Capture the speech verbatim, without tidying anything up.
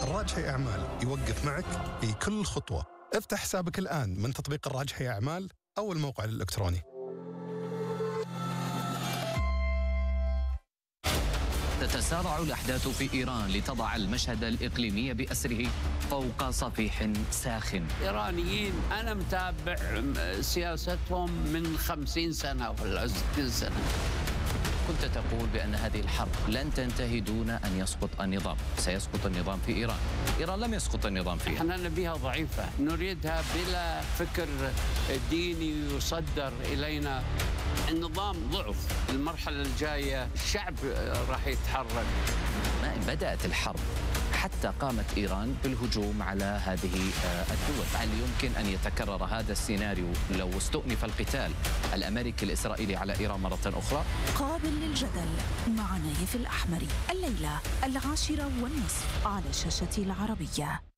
الراجحي أعمال يوقف معك في كل خطوة. افتح حسابك الآن من تطبيق الراجحي أعمال أو الموقع الإلكتروني. تتسارع الأحداث في إيران لتضع المشهد الإقليمي بأسره فوق صفيح ساخن. إيرانيين أنا متابع سياستهم من خمسين سنة ولا ستين سنة. كنت تقول بأن هذه الحرب لن تنتهي دون أن يسقط النظام. سيسقط النظام في إيران. إيران لم يسقط النظام فيها. احنا نبيها ضعيفة، نريدها بلا فكر ديني يصدر إلينا. النظام ضعف. المرحلة الجاية الشعب راح يتحرك. بدأت الحرب حتى قامت إيران بالهجوم على هذه الدول. هل يمكن أن يتكرر هذا السيناريو لو استؤنف القتال الأمريكي الإسرائيلي على إيران مرة أخرى؟ قابل للجدل مع نايف الأحمري الليلة العاشرة والنصف على شاشة العربية.